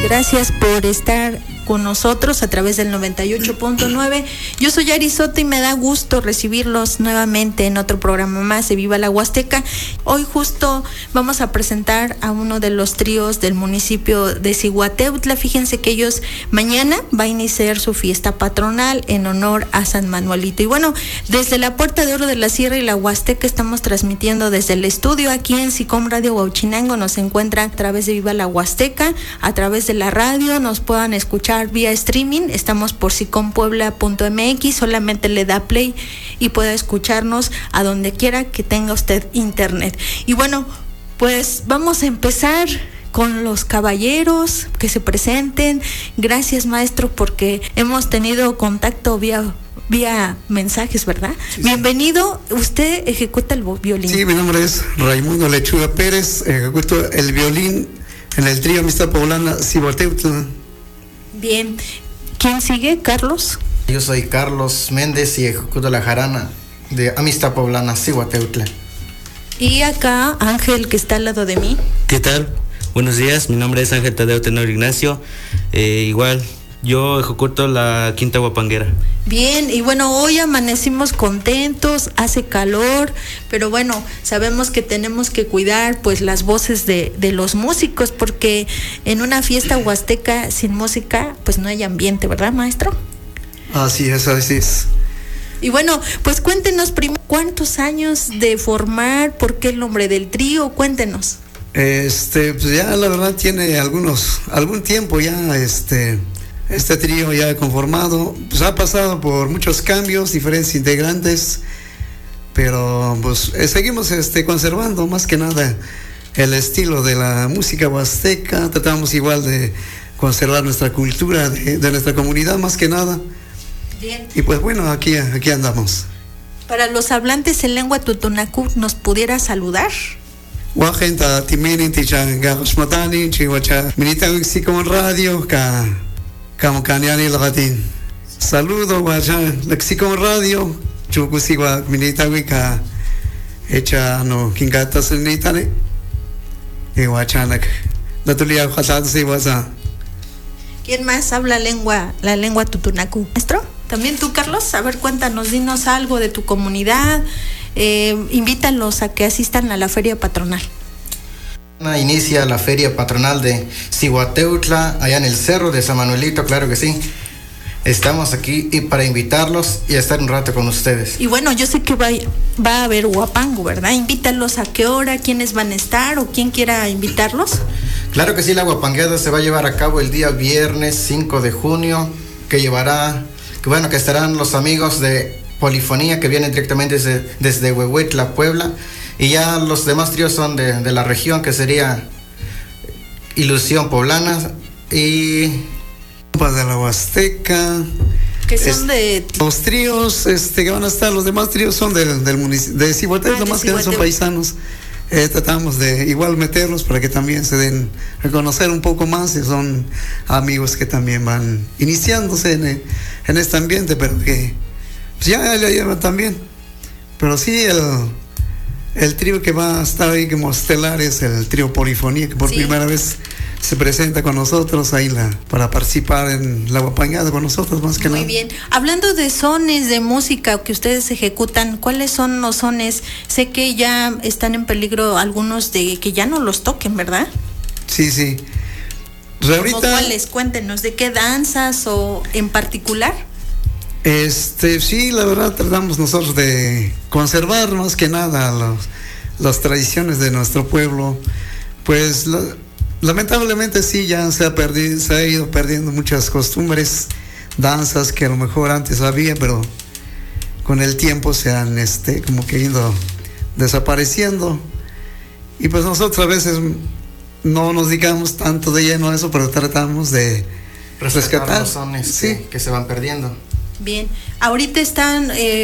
Gracias por estar con nosotros a través del 98.9. Yo soy Ari Soto y me da gusto recibirlos nuevamente en otro programa más de Viva la Huasteca. Hoy justo vamos a presentar a uno de los tríos del municipio de Zihuateutla. Fíjense que ellos mañana va a iniciar su fiesta patronal en honor a San Manuelito. Y bueno, desde la Puerta de Oro de la Sierra y la Huasteca estamos transmitiendo desde el estudio aquí en SICOM Radio Huauchinango. Nos encuentran a través de Viva la Huasteca, a través de la radio, nos puedan escuchar vía streaming. Estamos por sicompuebla.mx, solamente le da play y puede escucharnos a donde quiera que tenga usted internet. Y bueno, pues vamos a empezar con los caballeros que se presenten. Gracias, maestro, porque hemos tenido contacto vía mensajes, ¿verdad? Sí. Bienvenido, usted ejecuta el violín. Sí, mi nombre es Raimundo Lechuga Pérez, ejecuto el violín en el trío Amistad Poblana Zihuateutla. Bien, ¿quién sigue? ¿Carlos? Yo soy Carlos Méndez y ejecuto la jarana de Amistad Poblana Zihuateutla. Y acá Ángel, que está al lado de mí. ¿Qué tal? Buenos días, mi nombre es Ángel Tadeo Tenor Ignacio. Igual, yo ejecuto la quinta huapanguera. Bien, y bueno, hoy amanecimos contentos, hace calor, pero bueno, sabemos que tenemos que cuidar pues las voces de los músicos, porque en una fiesta huasteca sin música pues no hay ambiente, ¿verdad, maestro? Así es. Y bueno, pues cuéntenos primero, ¿cuántos años de formar? ¿Por qué el nombre del trío? Cuéntenos. Pues ya la verdad tiene algún tiempo ya este trío ya conformado, pues ha pasado por muchos cambios, diferentes integrantes, pero pues seguimos conservando más que nada el estilo de la música huasteca. Tratamos igual de conservar nuestra cultura de nuestra comunidad más que nada. Bien. Y pues bueno, aquí andamos. Para los hablantes en lengua tutunacú, ¿nos pudiera saludar? Wajenta timeni tichanga shmatani chihuacha milita como radio Como Caniani Latin. Saludo, Guayan, Lexicon Radio, Chucusigua, Minitawica, Echa, no, Kingata Senitane, y Guachanak, Natulia Hatat Siwasa. ¿Quién más habla la lengua tutunacú? ¿Maestro? ¿También tú, Carlos? A ver, cuéntanos, dinos algo de tu comunidad, invítalos a que asistan a la feria patronal. Inicia la feria patronal de Zihuateutla, allá en el cerro de San Manuelito, claro que sí. Estamos aquí y para invitarlos y a estar un rato con ustedes. Y bueno, yo sé que va a haber huapango, ¿verdad? Invítalos, a qué hora, quiénes van a estar o quién quiera invitarlos. Claro que sí, la huapangueada se va a llevar a cabo el día viernes 5 de junio, que estarán los amigos de Polifonía que vienen directamente desde Huehuetla, Puebla. Y ya los demás tríos son de la región, que sería Ilusión Poblana y de la Huasteca. Que son de los tríos que van a estar, los demás tríos son del municipio de Zihuateutla, más que nada son paisanos. Tratamos de igual meterlos para que también se den a conocer un poco más, y son amigos que también van iniciándose en este ambiente, pero que pues ya llevan también. Pero sí, el trío que va a estar ahí como estelar es el trío Polifonía, que por primera vez se presenta con nosotros ahí para participar en la huapangueada con nosotros más que nada. Muy bien. Hablando de sones de música que ustedes ejecutan, ¿cuáles son los sones? Sé que ya están en peligro algunos de que ya no los toquen, ¿verdad? Sí. Pues ahorita, ¿cuáles? Cuéntenos, ¿de qué danzas o en particular? Sí, la verdad tratamos nosotros de conservar más que nada las tradiciones de nuestro pueblo. Pues lamentablemente sí, ya se ha ido perdiendo muchas costumbres, danzas que a lo mejor antes había, pero con el tiempo se han como que ido desapareciendo. Y pues nosotros a veces no nos dedicamos tanto de lleno a eso, pero tratamos de rescatar los sones que se van perdiendo. Bien, ahorita están